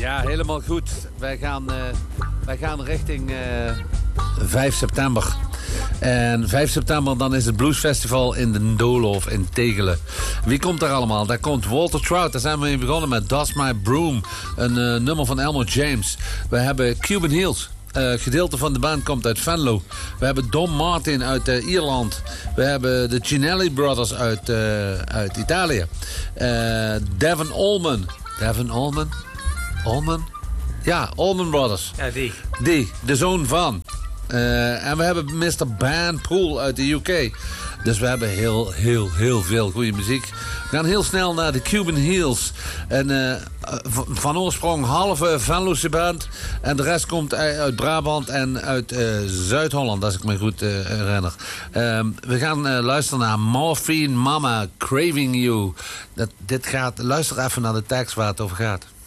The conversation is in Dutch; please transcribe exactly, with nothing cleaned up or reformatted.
Ja, helemaal goed. Wij gaan, uh, wij gaan richting uh, vijf september. En vijf september dan is het Bluesfestival in de Doolhof in Tegelen. Wie komt daar allemaal? Daar komt Walter Trout. Daar zijn we mee begonnen met Dust My Broom. Een uh, nummer van Elmore James. We hebben Cuban Heels. Uh, gedeelte van de band komt uit Venlo. We hebben Don Martin uit uh, Ierland. We hebben de Cinelli Brothers uit, uh, uit Italië. Uh, Devin Allman. Devin Allman? Allman? Ja, Allman Brothers. Ja, die. Die, de zoon van. Uh, en we hebben mister Ban Poole uit de U K. Dus we hebben heel, heel, heel veel goede muziek. We gaan heel snel naar de Cuban Heels. En uh, van oorsprong halve Venlose band. En de rest komt uit Brabant en uit uh, Zuid-Holland, als ik me goed uh, herinner. Uh, we gaan uh, luisteren naar Morphine Mama, Craving You. Dat, dit gaat, luister even naar de tekst waar het over gaat.